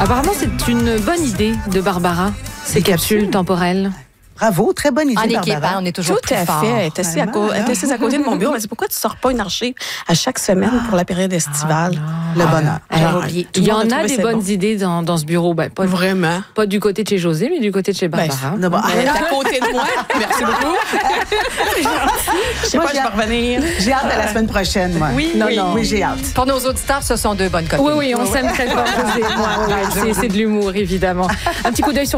Apparemment, c'est une bonne idée de Barbara, ces capsules temporelles. Bravo, très bonne idée, En équipe, Barbara. on est toujours Tout à plus fort. fait. Elle est assise à côté de mon bureau. Elle m'a dit, pourquoi tu ne sors pas une archer à chaque semaine pour la période estivale? Le bonheur. Il y en a des bonnes idées dans ce bureau. Ben, pas, Vraiment? pas du côté de chez José, mais du côté de chez Barbara. Elle est à côté de moi. Merci beaucoup. Je sais pas, je vais revenir. J'ai hâte à la semaine prochaine, moi. Oui, Oui, j'ai hâte. Pour nos auditeurs, ce sont deux bonnes copines. Oui, on s'aime très fort, José. C'est de l'humour, évidemment. Un petit coup d'œil sur